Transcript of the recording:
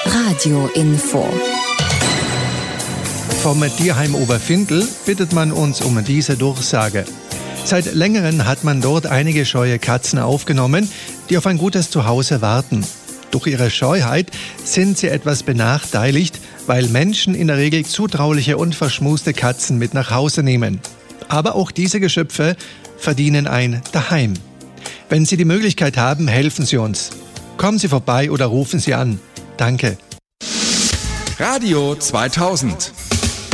Radio-Info. Vom Tierheim Oberfindl bittet man uns um diese Durchsage. Seit längerem hat man dort einige scheue Katzen aufgenommen, die auf ein gutes Zuhause warten. Durch ihre Scheuheit sind sie etwas benachteiligt, weil Menschen in der Regel zutrauliche und verschmuste Katzen mit nach Hause nehmen. Aber auch diese Geschöpfe verdienen ein Daheim. Wenn Sie die Möglichkeit haben, helfen Sie uns. Kommen Sie vorbei oder rufen Sie an. Danke. Radio 2000